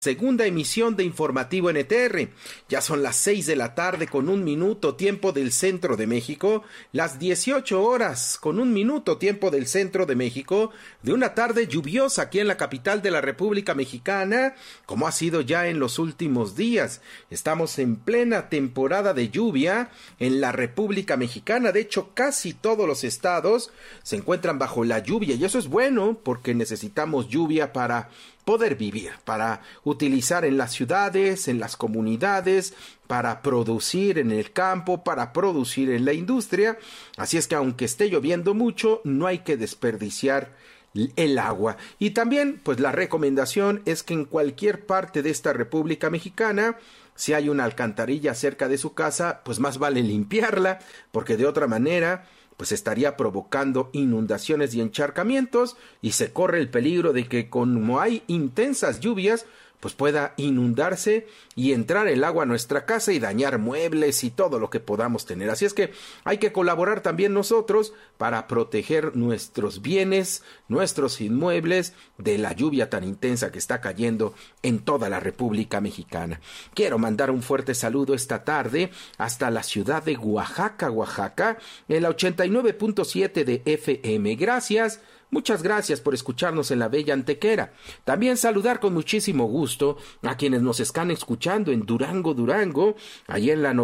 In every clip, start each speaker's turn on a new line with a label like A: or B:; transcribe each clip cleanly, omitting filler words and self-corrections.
A: Segunda emisión de Informativo NTR. Ya son las 6 de la tarde con 1 minuto, tiempo del centro de México, las 18 horas con 1 minuto, tiempo del centro de México, de una tarde lluviosa aquí en la capital de la República Mexicana, como ha sido ya en los últimos días. Estamos en plena temporada de lluvia en la República Mexicana. De hecho, casi todos los estados se encuentran bajo la lluvia, y eso es bueno porque necesitamos lluvia para poder vivir, para utilizar en las ciudades, en las comunidades, para producir en el campo, para producir en la industria. Así es que aunque esté lloviendo mucho, no hay que desperdiciar el agua. Y también, pues la recomendación es que en cualquier parte de esta República Mexicana, si hay una alcantarilla cerca de su casa, pues más vale limpiarla, porque de otra manera pues estaría provocando inundaciones y encharcamientos, y se corre el peligro de que como hay intensas lluvias, pues pueda inundarse y entrar el agua a nuestra casa y dañar muebles y todo lo que podamos tener. Así es que hay que colaborar también nosotros para proteger nuestros bienes, nuestros inmuebles de la lluvia tan intensa que está cayendo en toda la República Mexicana. Quiero mandar un fuerte saludo esta tarde hasta la ciudad de Oaxaca, en la 89.7 de FM. Gracias. Muchas gracias por escucharnos en la bella Antequera. También saludar con muchísimo gusto a quienes nos están escuchando en Durango, ahí en la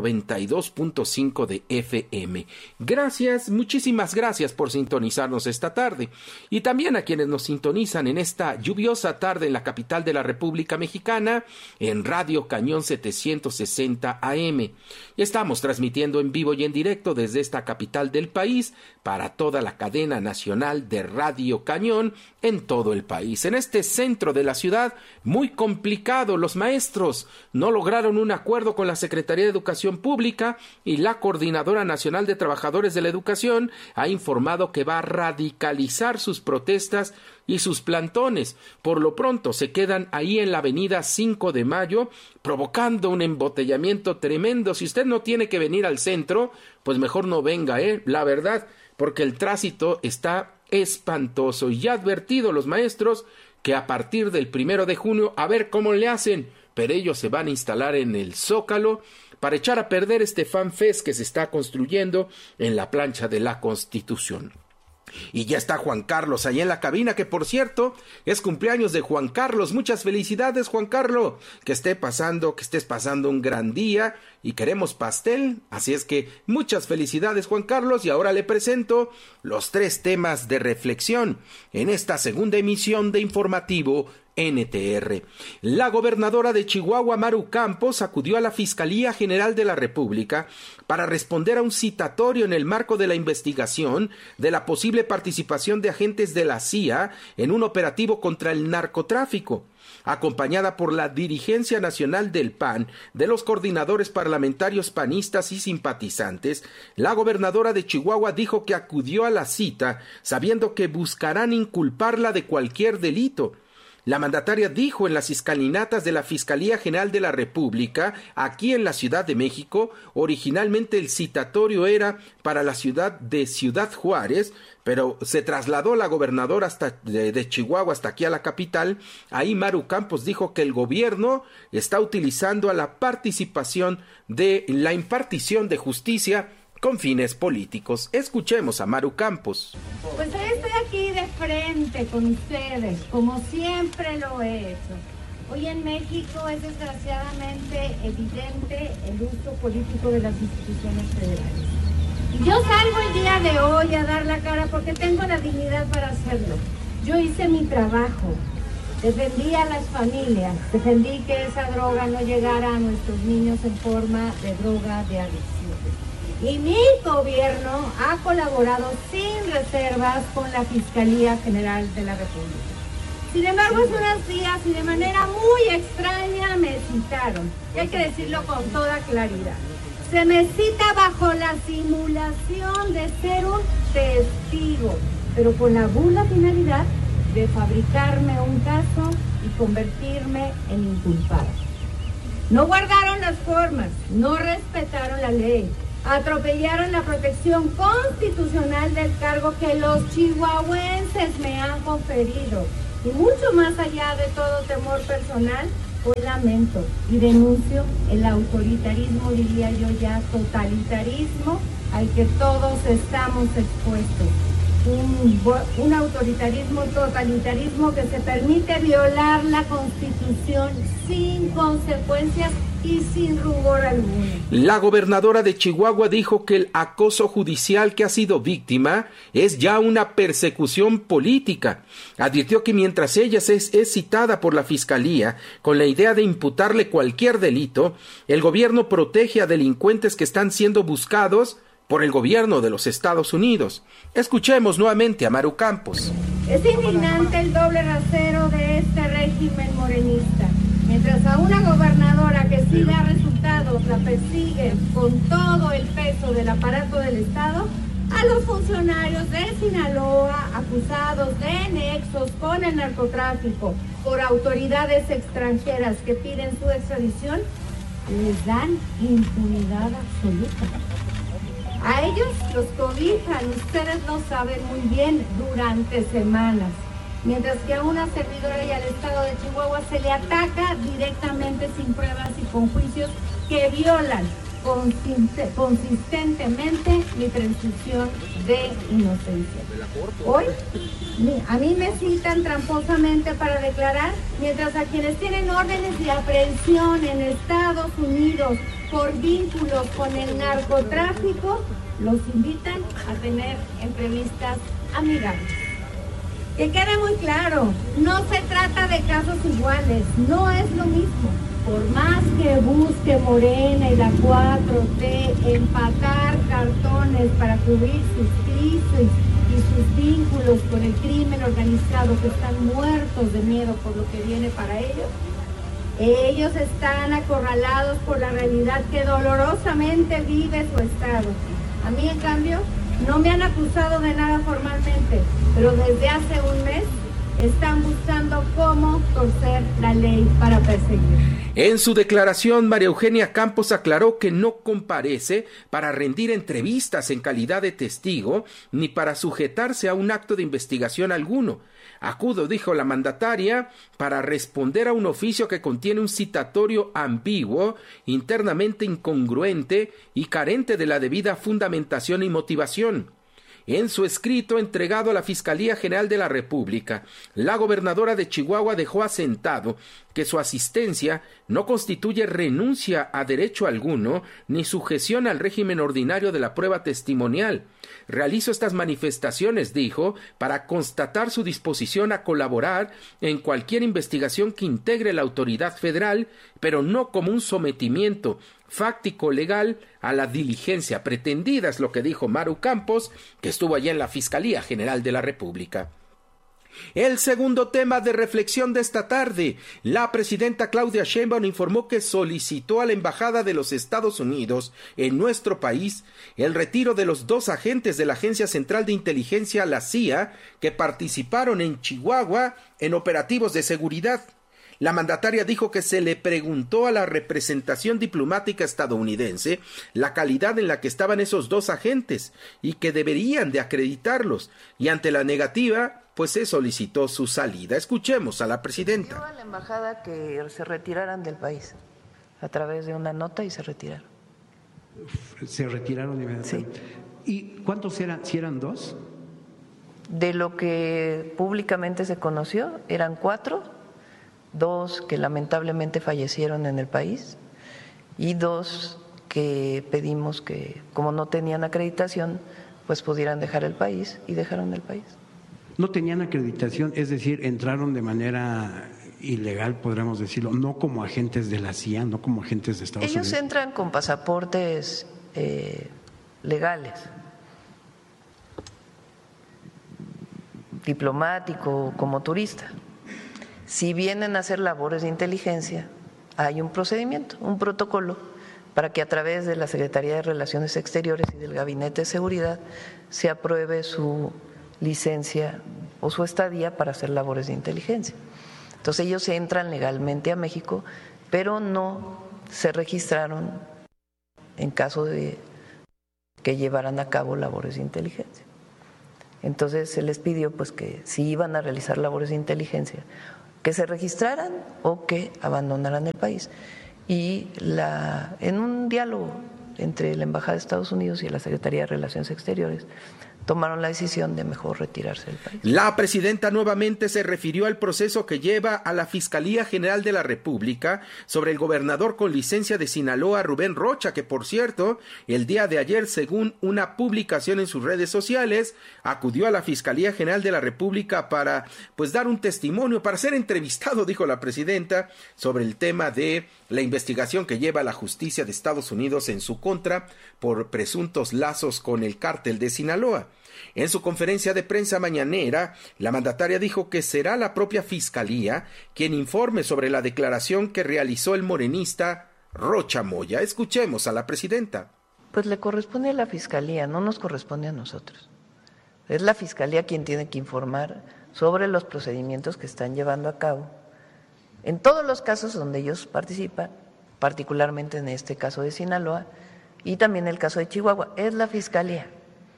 A: 92.5 de FM. Gracias, muchísimas gracias por sintonizarnos esta tarde. Y también a quienes nos sintonizan en esta lluviosa tarde en la capital de la República Mexicana, en Radio Cañón 760 AM. Estamos transmitiendo en vivo y en directo desde esta capital del país para toda la cadena nacional de Radio Cañón en todo el país. En este centro de la ciudad, muy complicado, los maestros no lograron un acuerdo con la Secretaría de Educación Pública, y la Coordinadora Nacional de Trabajadores de la Educación ha informado que va a radicalizar sus protestas y sus plantones. Por lo pronto se quedan ahí en la avenida 5 de Mayo, provocando un embotellamiento tremendo. Si usted no tiene que venir al centro, pues mejor no venga, la verdad, porque el tránsito está espantoso, y ya advertido los maestros que a partir del 1 de junio a ver cómo le hacen, pero ellos se van a instalar en el Zócalo para echar a perder este FanFest que se está construyendo en la plancha de la Constitución. Y ya está Juan Carlos ahí en la cabina, que por cierto es cumpleaños de Juan Carlos. Muchas felicidades, Juan Carlos, que estés pasando un gran día, y queremos pastel, así es que muchas felicidades, Juan Carlos. Y ahora le presento los 3 temas de reflexión en esta segunda emisión de Informativo NTR. La gobernadora de Chihuahua, Maru Campos, acudió a la Fiscalía General de la República para responder a un citatorio en el marco de la investigación de la posible participación de agentes de la CIA en un operativo contra el narcotráfico. Acompañada por la dirigencia nacional del PAN, de los coordinadores parlamentarios panistas y simpatizantes, la gobernadora de Chihuahua dijo que acudió a la cita sabiendo que buscarán inculparla de cualquier delito. La mandataria dijo en las escalinatas de la Fiscalía General de la República, aquí en la Ciudad de México, originalmente el citatorio era para la ciudad de Ciudad Juárez, pero se trasladó la gobernadora de Chihuahua hasta aquí a la capital. Ahí Maru Campos dijo que el gobierno está utilizando a la participación de la impartición de justicia con fines políticos. Escuchemos a Maru Campos.
B: Pues hoy estoy aquí de frente con ustedes, como siempre lo he hecho. Hoy en México es desgraciadamente evidente el uso político de las instituciones federales. Y yo salgo el día de hoy a dar la cara porque tengo la dignidad para hacerlo. Yo hice mi trabajo, defendí a las familias, defendí que esa droga no llegara a nuestros niños en forma de droga de adicción. Y mi gobierno ha colaborado sin reservas con la Fiscalía General de la República. Sin embargo, hace unos días y de manera muy extraña me citaron, y hay que decirlo con toda claridad. Se me cita bajo la simulación de ser un testigo, pero con la burda finalidad de fabricarme un caso y convertirme en inculpable. No guardaron las formas, no respetaron la ley, atropellaron la protección constitucional del cargo que los chihuahuenses me han conferido. Y mucho más allá de todo temor personal, Hoy lamento y denuncio el autoritarismo, diría yo ya totalitarismo, al que todos estamos expuestos. Un autoritarismo, totalitarismo que se permite violar la Constitución sin consecuencias y sin rubor alguno.
A: La gobernadora de Chihuahua dijo que el acoso judicial que ha sido víctima es ya una persecución política. Advirtió que mientras ella es citada por la Fiscalía con la idea de imputarle cualquier delito, el gobierno protege a delincuentes que están siendo buscados por el gobierno de los Estados Unidos. Escuchemos nuevamente a Maru Campos.
B: Es indignante el doble rasero de este régimen morenista. Mientras a una gobernadora que sí da resultados la persigue con todo el peso del aparato del Estado, a los funcionarios de Sinaloa acusados de nexos con el narcotráfico por autoridades extranjeras que piden su extradición, les dan impunidad absoluta. A ellos los cobijan, ustedes lo saben muy bien, durante semanas. Mientras que a una servidora y al Estado de Chihuahua se le ataca directamente sin pruebas y con juicios que violan consistentemente mi presunción de inocencia. Hoy a mí me citan tramposamente para declarar, mientras a quienes tienen órdenes de aprehensión en Estados Unidos por vínculos con el narcotráfico, los invitan a tener entrevistas amigables. Que quede muy claro, no se trata de casos iguales, no es lo mismo. Por más que busque Morena y la 4T empacar cartones para cubrir sus crisis y sus vínculos con el crimen organizado, que están muertos de miedo por lo que viene para ellos están acorralados por la realidad que dolorosamente vive su Estado. A mí, en cambio, no me han acusado de nada formalmente, pero desde hace un mes están buscando cómo torcer la ley para perseguir.
A: En su declaración, María Eugenia Campos aclaró que no comparece para rendir entrevistas en calidad de testigo ni para sujetarse a un acto de investigación alguno. Acudo, dijo la mandataria, para responder a un oficio que contiene un citatorio ambiguo, internamente incongruente y carente de la debida fundamentación y motivación. En su escrito entregado a la Fiscalía General de la República, la gobernadora de Chihuahua dejó asentado que su asistencia no constituye renuncia a derecho alguno ni sujeción al régimen ordinario de la prueba testimonial. Realizo estas manifestaciones, dijo, para constatar su disposición a colaborar en cualquier investigación que integre la autoridad federal, pero no como un sometimiento fáctico legal a la diligencia pretendida, es lo que dijo Maru Campos, que estuvo allá en la Fiscalía General de la República. El segundo tema de reflexión de esta tarde, la presidenta Claudia Sheinbaum informó que solicitó a la Embajada de los Estados Unidos en nuestro país el retiro de los 2 agentes de la Agencia Central de Inteligencia, la CIA, que participaron en Chihuahua en operativos de seguridad. La mandataria dijo que se le preguntó a la representación diplomática estadounidense la calidad en la que estaban esos 2 agentes y que deberían de acreditarlos, y ante la negativa, pues se solicitó su salida. Escuchemos a la presidenta.
C: Pidió a la embajada que se retiraran del país a través de una nota y se retiraron.
D: Se retiraron inmediatamente. Sí. ¿Y cuántos eran? ¿Si eran 2?
C: De lo que públicamente se conoció, eran 4. 2 que lamentablemente fallecieron en el país y 2 que pedimos que, como no tenían acreditación, pues pudieran dejar el país, y dejaron el país.
D: No tenían acreditación, es decir, entraron de manera ilegal, podríamos decirlo, no como agentes de la CIA, no como agentes de Estados Unidos.
C: Ellos entran con pasaportes legales, diplomático, como turista. Si vienen a hacer labores de inteligencia, hay un procedimiento, un protocolo, para que a través de la Secretaría de Relaciones Exteriores y del Gabinete de Seguridad se apruebe su licencia o su estadía para hacer labores de inteligencia. Entonces ellos entran legalmente a México, pero no se registraron en caso de que llevaran a cabo labores de inteligencia. Entonces se les pidió pues que si iban a realizar labores de inteligencia, que se registraran o que abandonaran el país. Y en un diálogo entre la Embajada de Estados Unidos y la Secretaría de Relaciones Exteriores, tomaron la decisión de mejor retirarse del país.
A: La presidenta nuevamente se refirió al proceso que lleva a la Fiscalía General de la República sobre el gobernador con licencia de Sinaloa, Rubén Rocha, que por cierto, el día de ayer, según una publicación en sus redes sociales, acudió a la Fiscalía General de la República para dar un testimonio, para ser entrevistado, dijo la presidenta, sobre el tema de la investigación que lleva la justicia de Estados Unidos en su contra por presuntos lazos con el cártel de Sinaloa. En su conferencia de prensa mañanera, la mandataria dijo que será la propia Fiscalía quien informe sobre la declaración que realizó el morenista Rocha Moya. Escuchemos a la presidenta.
C: Pues le corresponde a la Fiscalía, no nos corresponde a nosotros. Es la Fiscalía quien tiene que informar sobre los procedimientos que están llevando a cabo en todos los casos donde ellos participan, particularmente en este caso de Sinaloa y también el caso de Chihuahua. Es la Fiscalía.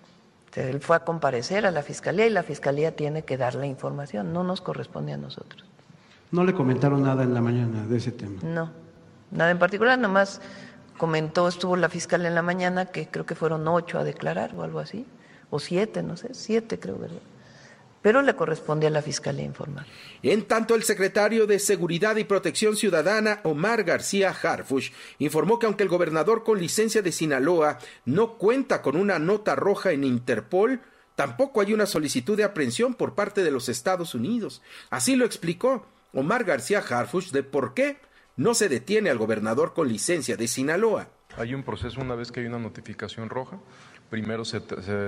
C: Él fue a comparecer a la Fiscalía y la Fiscalía tiene que dar la información, no nos corresponde a nosotros.
D: ¿No le comentaron nada en la mañana de ese tema?
C: No, nada en particular, nomás estuvo la fiscal en la mañana, que creo que fueron 8 a declarar o algo así, o 7, no sé, 7 creo, ¿verdad? Pero le corresponde a la Fiscalía informar.
A: En tanto, el secretario de Seguridad y Protección Ciudadana, Omar García Harfuch, informó que aunque el gobernador con licencia de Sinaloa no cuenta con una nota roja en Interpol, tampoco hay una solicitud de aprehensión por parte de los Estados Unidos. Así lo explicó Omar García Harfuch de por qué no se detiene al gobernador con licencia de Sinaloa.
E: Hay un proceso una vez que hay una notificación roja. Primero se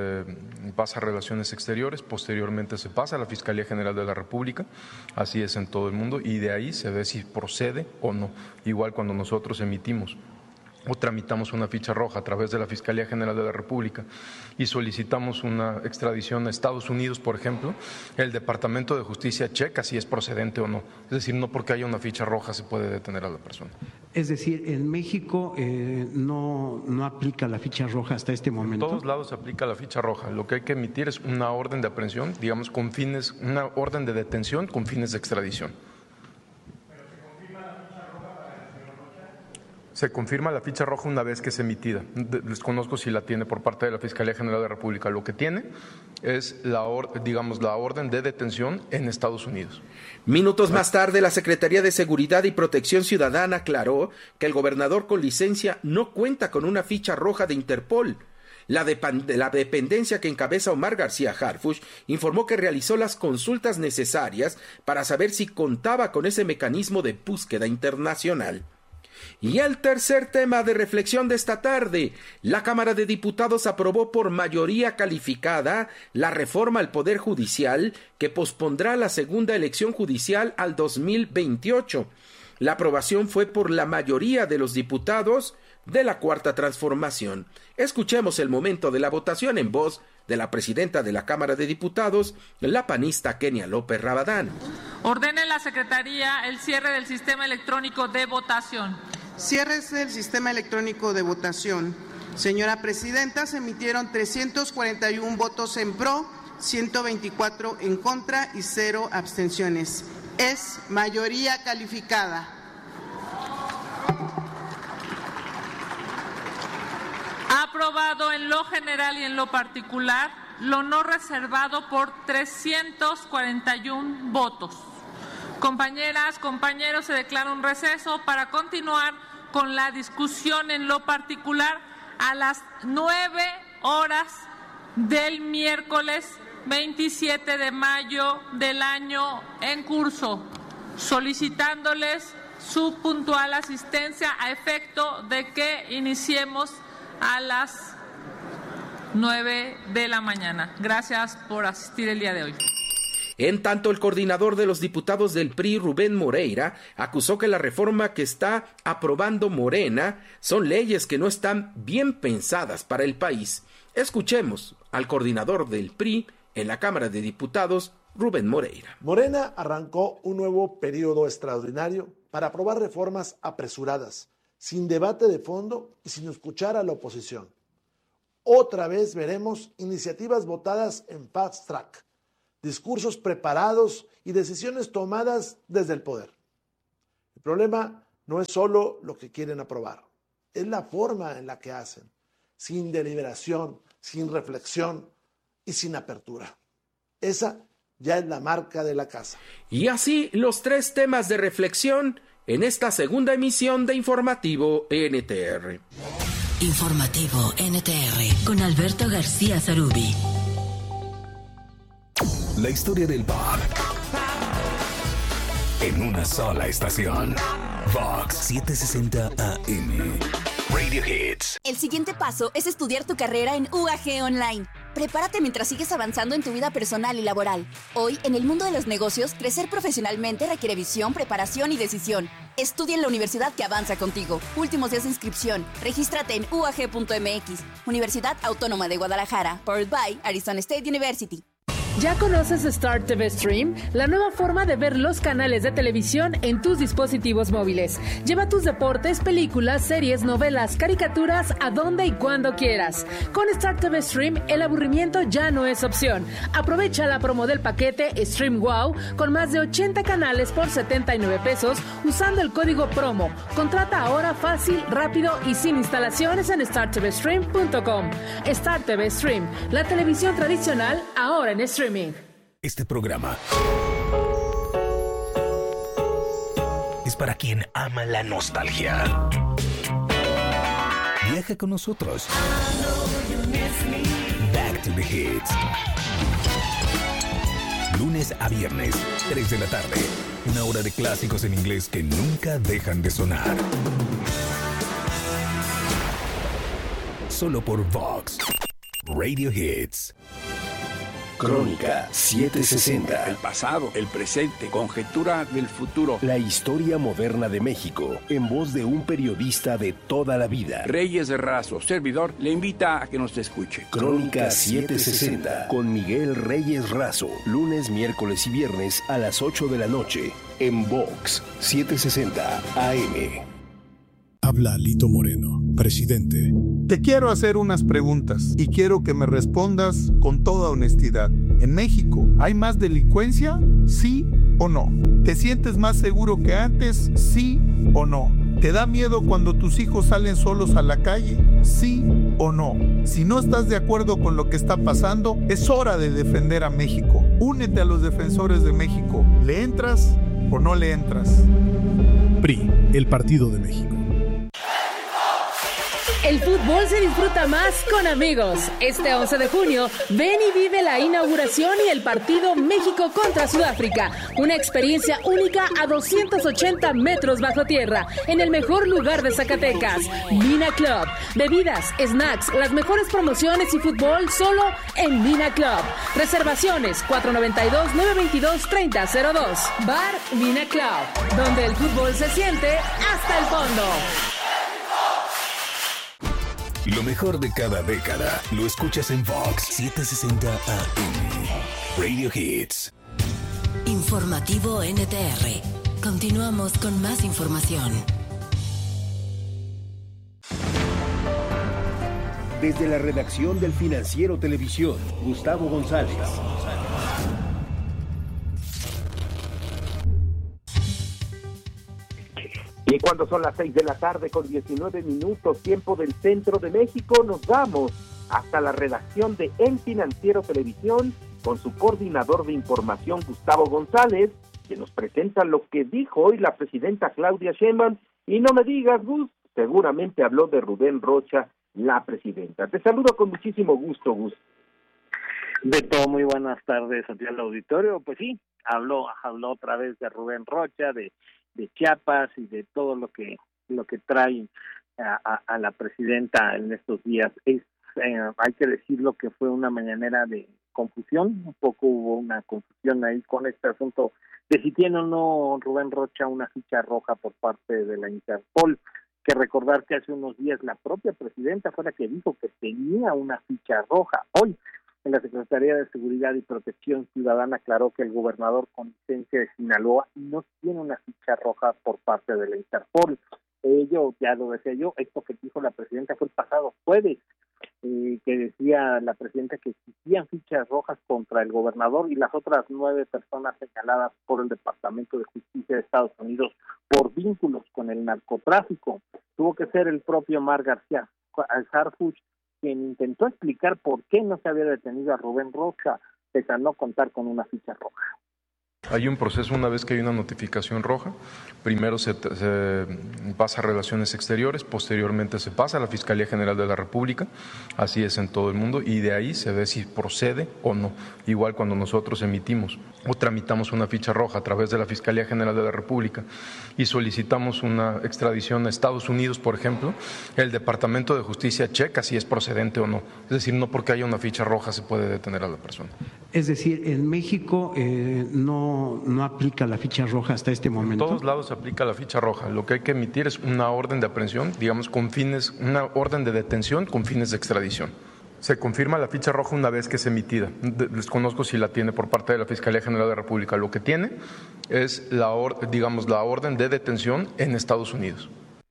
E: pasa a Relaciones Exteriores, posteriormente se pasa a la Fiscalía General de la República, así es en todo el mundo, y de ahí se ve si procede o no. Igual cuando nosotros emitimos o tramitamos una ficha roja a través de la Fiscalía General de la República y solicitamos una extradición a Estados Unidos, por ejemplo, el Departamento de Justicia checa si es procedente o no. Es decir, no porque haya una ficha roja se puede detener a la persona.
D: Es decir, en México no aplica la ficha roja hasta este momento.
E: En todos lados se aplica la ficha roja. Lo que hay que emitir es una orden de aprehensión, digamos, una orden de detención con fines de extradición. Se confirma la ficha roja una vez que es emitida. Desconozco si la tiene por parte de la Fiscalía General de la República. Lo que tiene es la orden de detención en Estados Unidos.
A: Minutos más tarde, la Secretaría de Seguridad y Protección Ciudadana aclaró que el gobernador con licencia no cuenta con una ficha roja de Interpol. La dependencia que encabeza Omar García Harfuch informó que realizó las consultas necesarias para saber si contaba con ese mecanismo de búsqueda internacional. Y el tercer tema de reflexión de esta tarde, la Cámara de Diputados aprobó por mayoría calificada la reforma al Poder Judicial que pospondrá la segunda elección judicial al 2028. La aprobación fue por la mayoría de los diputados de la Cuarta Transformación. Escuchemos el momento de la votación en voz de la presidenta de la Cámara de Diputados, la panista Kenia López Rabadán.
F: Ordene la Secretaría el cierre del sistema electrónico de votación.
G: Ciérrese el sistema electrónico de votación. Señora presidenta, se emitieron 341 votos en pro, 124 en contra y 0 abstenciones. Es mayoría calificada.
F: Aprobado en lo general y en lo particular, lo no reservado por 341 votos. Compañeras, compañeros, se declara un receso para continuar con la discusión en lo particular a las 9 horas del miércoles 27 de mayo del año en curso, solicitándoles su puntual asistencia a efecto de que iniciemos a las 9 de la mañana. Gracias por asistir el día de hoy.
A: En tanto, el coordinador de los diputados del PRI, Rubén Moreira, acusó que la reforma que está aprobando Morena son leyes que no están bien pensadas para el país. Escuchemos al coordinador del PRI en la Cámara de Diputados, Rubén Moreira.
H: Morena arrancó un nuevo periodo extraordinario para aprobar reformas apresuradas, sin debate de fondo y sin escuchar a la oposición. Otra vez veremos iniciativas votadas en fast track, discursos preparados y decisiones tomadas desde el poder. El problema no es solo lo que quieren aprobar, es la forma en la que hacen, sin deliberación, sin reflexión y sin apertura. Esa ya es la marca de la casa.
A: Y así los 3 temas de reflexión en esta segunda emisión de Informativo NTR.
I: Informativo NTR con Alberto García Zarubi.
J: La historia del pop en una sola estación. Vox 760 AM. Radio Hits.
K: El siguiente paso es estudiar tu carrera en UAG Online. Prepárate mientras sigues avanzando en tu vida personal y laboral. Hoy, en el mundo de los negocios, crecer profesionalmente requiere visión, preparación y decisión. Estudia en la universidad que avanza contigo. Últimos días de inscripción. Regístrate en uag.mx. Universidad Autónoma de Guadalajara. Powered by Arizona State University.
L: ¿Ya conoces Star TV Stream? La nueva forma de ver los canales de televisión en tus dispositivos móviles. Lleva tus deportes, películas, series, novelas, caricaturas a donde y cuando quieras. Con Star TV Stream, el aburrimiento ya no es opción. Aprovecha la promo del paquete Stream Wow con más de 80 canales por 79 pesos usando el código PROMO. Contrata ahora fácil, rápido y sin instalaciones en startvstream.com. Star TV Stream, la televisión tradicional ahora en streaming.
J: Este programa es para quien ama la nostalgia. Viaja con nosotros. Back to the Hits. Lunes a viernes, 3 de la tarde. Una hora de clásicos en inglés que nunca dejan de sonar. Solo por Vox Radio Hits.
M: Crónica 760.
N: El pasado, el presente, conjetura del futuro.
M: La historia moderna de México, en voz de un periodista de toda la vida.
N: Reyes Razo, servidor, le invita a que nos escuche.
M: Crónica 760, con Miguel Reyes Razo. Lunes, miércoles y viernes a las 8 de la noche, en Vox 760 AM.
O: Habla Lito Moreno, presidente.
P: Te quiero hacer unas preguntas y quiero que me respondas con toda honestidad. ¿En México hay más delincuencia? ¿Sí o no? ¿Te sientes más seguro que antes? ¿Sí o no? ¿Te da miedo cuando tus hijos salen solos a la calle? ¿Sí o no? Si no estás de acuerdo con lo que está pasando, es hora de defender a México. Únete a los defensores de México. ¿Le entras o no le entras?
O: PRI, el Partido de México.
L: El fútbol se disfruta más con amigos. Este 11 de junio, ven y vive la inauguración y el partido México contra Sudáfrica. Una experiencia única a 280 metros bajo tierra, en el mejor lugar de Zacatecas. Mina Club. Bebidas, snacks, las mejores promociones y fútbol solo en Mina Club. Reservaciones 492-922-3002. Bar Mina Club, donde el fútbol se siente hasta el fondo.
J: Lo mejor de cada década lo escuchas en Vox 760 AM. Radio Hits.
I: Informativo NTR. Continuamos con más información.
M: Desde la redacción del Financiero Televisión, Gustavo González.
Q: Y cuando son las 6 de la tarde con 19 minutos, tiempo del centro de México, nos vamos hasta la redacción de El Financiero Televisión con su coordinador de información, Gustavo González, que nos presenta lo que dijo hoy la presidenta Claudia Sheinbaum. Y no me digas, Gus, seguramente habló de Rubén Rocha, la presidenta. Te saludo con muchísimo gusto, Gus.
R: Beto, muy buenas tardes aquí al auditorio. Pues sí, habló otra vez de Rubén Rocha, de Chiapas y de todo lo que trae a la presidenta en estos días. Hay que decirlo que fue una mañanera de confusión, un poco hubo una confusión ahí con este asunto de si tiene o no Rubén Rocha una ficha roja por parte de la Interpol. Que recordar que hace unos días la propia presidenta fue la que dijo que tenía una ficha roja. Hoy en la Secretaría de Seguridad y Protección Ciudadana aclaró que el gobernador con licencia de Sinaloa no tiene una ficha roja por parte de la Interpol. Ello, ya lo decía yo, esto que dijo la presidenta fue el pasado jueves. que decía la presidenta que existían fichas rojas contra el gobernador y las otras 9 personas señaladas por el Departamento de Justicia de Estados Unidos por vínculos con el narcotráfico. Tuvo que ser el propio Omar García Harfuch quien intentó explicar por qué no se había detenido a Rubén Rocha, pese a no contar con una ficha roja.
E: Hay un proceso una vez que hay una notificación roja, primero se pasa a Relaciones Exteriores, posteriormente se pasa a la Fiscalía General de la República, así es en todo el mundo, y de ahí se ve si procede o no. Igual cuando nosotros emitimos o tramitamos una ficha roja a través de la Fiscalía General de la República y solicitamos una extradición a Estados Unidos, por ejemplo, el Departamento de Justicia checa si es procedente o no. Es decir, no porque haya una ficha roja se puede detener a la persona.
D: Es decir, en México no aplica la ficha roja hasta este momento.
E: En todos lados se aplica la ficha roja. Lo que hay que emitir es una orden de aprehensión, digamos, una orden de detención con fines de extradición. Se confirma la ficha roja una vez que es emitida. Desconozco si la tiene por parte de la Fiscalía General de la República. Lo que tiene es la orden de detención en Estados Unidos.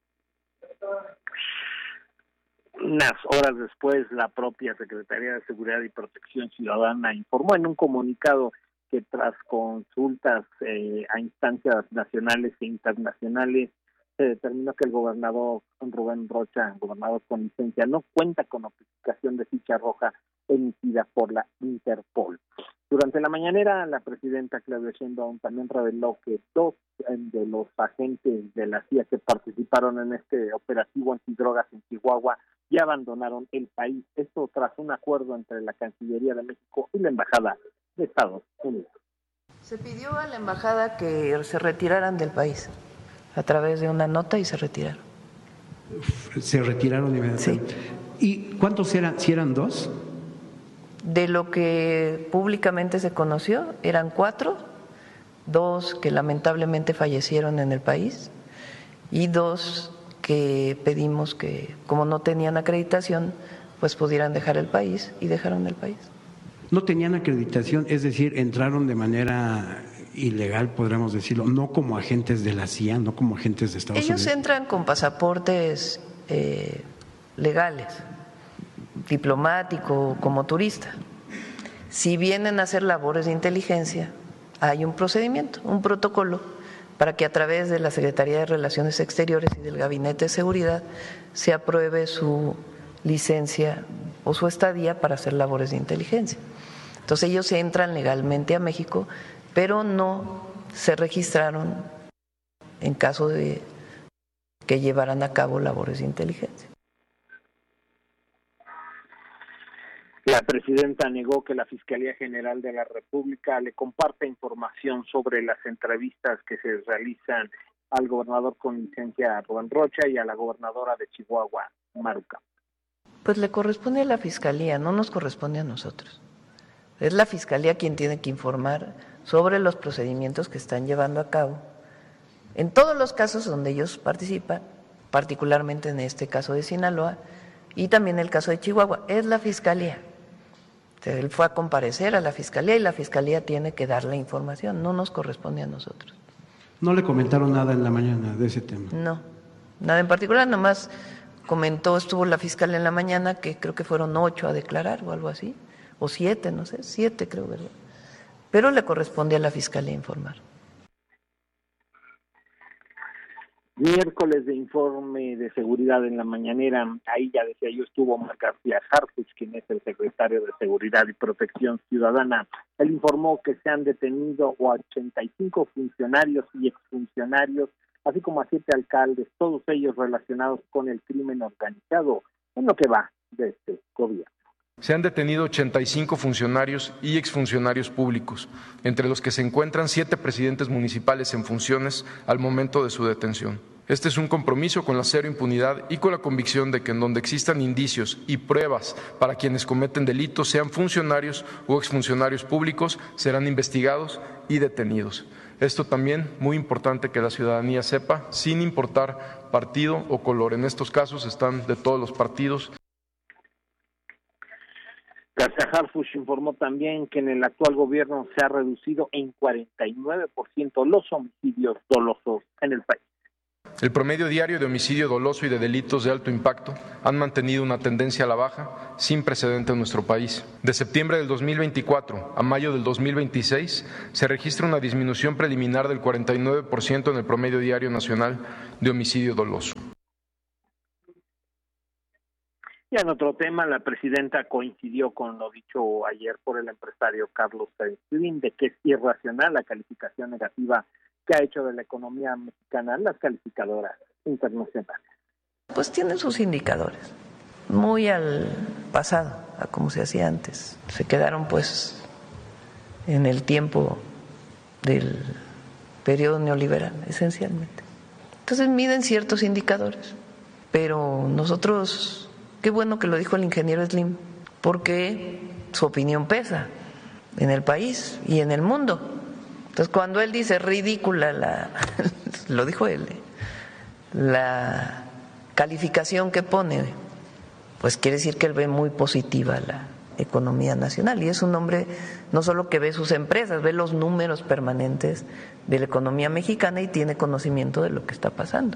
R: Unas horas después, la propia Secretaría de Seguridad y Protección Ciudadana informó en un comunicado que tras consultas a instancias nacionales e internacionales, se determinó que el gobernador Rubén Rocha, gobernador con licencia, no cuenta con notificación de ficha roja emitida por la Interpol. Durante la mañanera, la presidenta Claudia Sheinbaum también reveló que 2 de los agentes de la CIA que participaron en este operativo antidrogas en Chihuahua ya abandonaron el país. Esto tras un acuerdo entre la Cancillería de México y la Embajada de Estados Unidos.
C: Se pidió a la embajada que se retiraran del país a través de una nota y se retiraron.
D: Se retiraron inmediatamente. Sí. ¿Y cuántos eran? ¿Si eran 2?
C: De lo que públicamente se conoció, eran 4, 2 que lamentablemente fallecieron en el país y 2 que pedimos que, como no tenían acreditación, pues pudieran dejar el país y dejaron el país.
D: No tenían acreditación, es decir, entraron de manera ilegal, podríamos decirlo, no como agentes de la CIA, no como agentes de Estados Unidos.
C: Ellos entran con pasaportes legales, diplomático, como turista. Si vienen a hacer labores de inteligencia, hay un procedimiento, un protocolo, para que a través de la Secretaría de Relaciones Exteriores y del Gabinete de Seguridad se apruebe su licencia o su estadía para hacer labores de inteligencia. Entonces ellos entran legalmente a México, pero no se registraron en caso de que llevaran a cabo labores de inteligencia.
R: La presidenta negó que la Fiscalía General de la República le comparte información sobre las entrevistas que se realizan al gobernador con licencia Rubén Rocha y a la gobernadora de Chihuahua, Maru Campos.
C: Pues le corresponde a la Fiscalía, no nos corresponde a nosotros. Es la Fiscalía quien tiene que informar sobre los procedimientos que están llevando a cabo en todos los casos donde ellos participan, particularmente en este caso de Sinaloa y también el caso de Chihuahua. Es la Fiscalía. Él fue a comparecer a la Fiscalía y la Fiscalía tiene que dar la información, no nos corresponde a nosotros.
D: ¿No le comentaron nada en la mañana de ese tema?
C: No, nada en particular, nomás estuvo la fiscal en la mañana, que creo que fueron 8 a declarar o algo así, o 7, no sé, 7 creo, ¿verdad? Pero le corresponde a la Fiscalía informar.
R: Miércoles de informe de seguridad en la mañanera, ahí ya decía yo estuvo Omar García Harfuch, quien es el secretario de Seguridad y Protección Ciudadana. Él informó que se han detenido a 85 funcionarios y exfuncionarios, así como a 7 alcaldes, todos ellos relacionados con el crimen organizado, en lo que va de este gobierno.
E: Se han detenido 85 funcionarios y exfuncionarios públicos, entre los que se encuentran 7 presidentes municipales en funciones al momento de su detención. Este es un compromiso con la cero impunidad y con la convicción de que en donde existan indicios y pruebas para quienes cometen delitos, sean funcionarios o exfuncionarios públicos, serán investigados y detenidos. Esto también, muy importante que la ciudadanía sepa, sin importar partido o color. En estos casos están de todos los partidos.
R: García Harfuch informó también que en el actual gobierno se ha reducido en 49% los homicidios dolosos en el país.
E: El promedio diario de homicidio doloso y de delitos de alto impacto han mantenido una tendencia a la baja sin precedente en nuestro país. De septiembre del 2024 a mayo del 2026 se registra una disminución preliminar del 49% en el promedio diario nacional de homicidio doloso.
R: Y en otro tema, la presidenta coincidió con lo dicho ayer por el empresario Carlos Slim de que es irracional la calificación negativa que ha hecho de la economía mexicana las calificadoras internacionales.
C: Pues tienen sus indicadores, muy al pasado, a como se hacía antes. Se quedaron pues en el tiempo del periodo neoliberal, esencialmente. Entonces miden ciertos indicadores, pero nosotros, qué bueno que lo dijo el ingeniero Slim, porque su opinión pesa en el país y en el mundo. Entonces, cuando él dice ridícula, lo dijo él, la calificación que pone, pues quiere decir que él ve muy positiva la economía nacional. Y es un hombre no solo que ve sus empresas, ve los números permanentes de la economía mexicana y tiene conocimiento de lo que está pasando.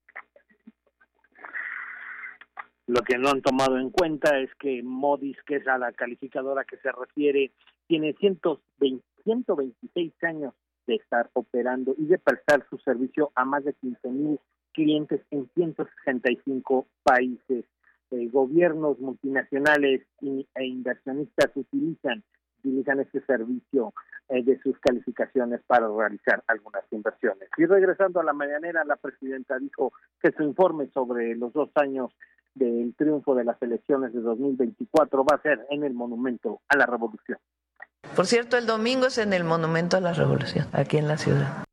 R: Lo que no han tomado en cuenta es que Moody's, que es a la calificadora que se refiere, tiene 126 años de estar operando y de prestar su servicio a más de 15,000 clientes en 165 países. Gobiernos multinacionales e inversionistas utilizan este servicio de sus calificaciones para realizar algunas inversiones. Y regresando a la mañanera, la presidenta dijo que su informe sobre los 2 años del triunfo de las elecciones de 2024 va a ser en el Monumento a la Revolución.
C: Por cierto, el domingo es en el Monumento a la Revolución, aquí en la ciudad.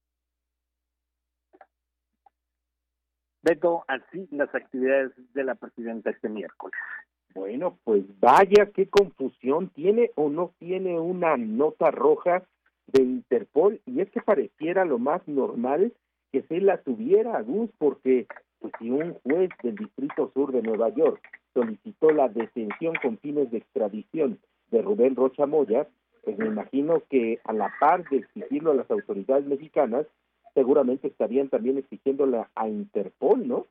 R: Beto, así las actividades de la presidenta este miércoles.
Q: Bueno, pues vaya qué confusión, ¿tiene o no tiene una nota roja de Interpol? Y es que pareciera lo más normal que se la tuviera, Gus, porque pues, si un juez del Distrito Sur de Nueva York solicitó la detención con fines de extradición de Rubén Rocha Moya, pues me imagino que a la par de exigirlo a las autoridades mexicanas, seguramente estarían también exigiéndola a Interpol, ¿no?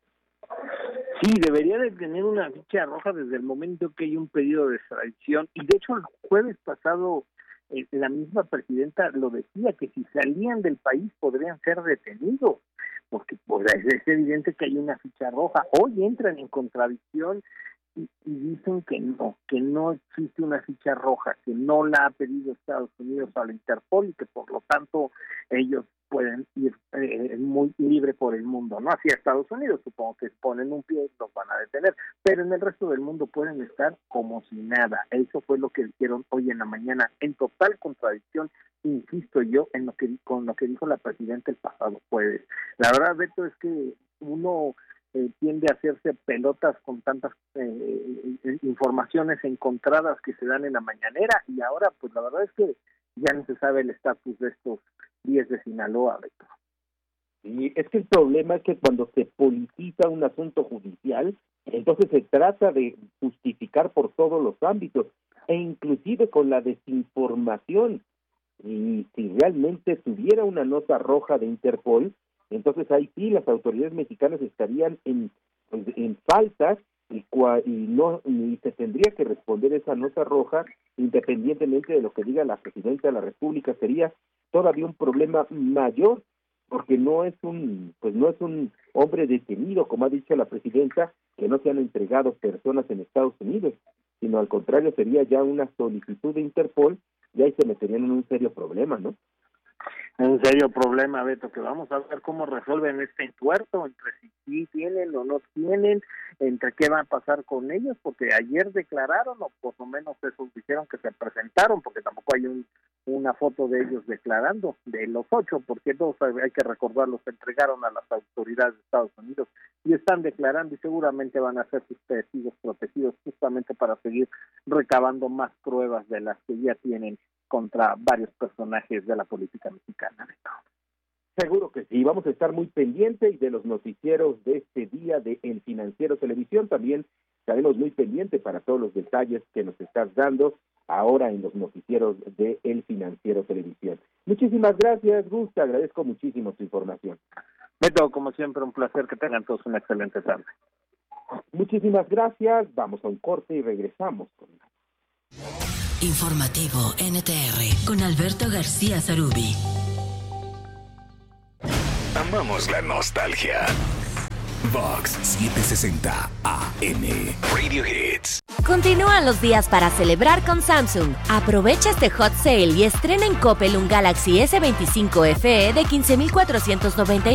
R: Sí, debería de tener una ficha roja desde el momento que hay un pedido de extradición. Y de hecho, el jueves pasado, la misma presidenta lo decía, que si salían del país podrían ser detenidos, porque pues, es evidente que hay una ficha roja. Hoy entran en contradicción y dicen que no existe una ficha roja, que no la ha pedido Estados Unidos a la Interpol y que por lo tanto ellos pueden ir muy libre por el mundo, no hacia Estados Unidos, supongo que ponen un pie y los van a detener, pero en el resto del mundo pueden estar como si nada. Eso fue lo que dijeron hoy en la mañana, en total contradicción, insisto yo, con lo que dijo la presidenta el pasado jueves. La verdad, Beto, es que uno tiende a hacerse pelotas con tantas informaciones encontradas que se dan en la mañanera, y ahora pues la verdad es que ya no se sabe el estatus de estos 10 de Sinaloa, Beto.
Q: Y es que el problema es que cuando se politiza un asunto judicial, entonces se trata de justificar por todos los ámbitos, e inclusive con la desinformación. Y si realmente tuviera una nota roja de Interpol, entonces ahí sí las autoridades mexicanas estarían en faltas y se tendría que responder esa nota roja independientemente de lo que diga la presidenta de la República. Sería todavía un problema mayor, porque no es un hombre detenido, como ha dicho la presidenta, que no se han entregado personas en Estados Unidos, sino al contrario sería ya una solicitud de Interpol, y ahí se meterían en un serio problema, ¿no?
R: Un serio problema, Beto, que vamos a ver cómo resuelven este entuerto entre si sí tienen o no tienen, entre qué va a pasar con ellos, porque ayer declararon, o por lo menos eso dijeron que se presentaron, porque tampoco hay una foto de ellos declarando, de los 8, porque todos, hay que recordarlos, se entregaron a las autoridades de Estados Unidos y están declarando, y seguramente van a ser sus testigos protegidos justamente para seguir recabando más pruebas de las que ya tienen contra varios personajes de la política mexicana.
Q: Seguro que sí, vamos a estar muy pendientes de los noticieros de este día de El Financiero Televisión. También estaremos muy pendientes para todos los detalles que nos estás dando ahora en los noticieros de El Financiero Televisión. Muchísimas gracias, Gus, te agradezco muchísimo tu información.
R: Beto, como siempre, un placer, que tengan todos una excelente tarde.
Q: Muchísimas gracias, vamos a un corte y regresamos con más.
I: Informativo NTR con Alberto García Zarubi.
J: Amamos la nostalgia. Vox 760 AM Radio Hits.
S: Continúan los días para celebrar con Samsung. Aprovecha este hot sale y estrena en Coppel un Galaxy S25 FE de $15,499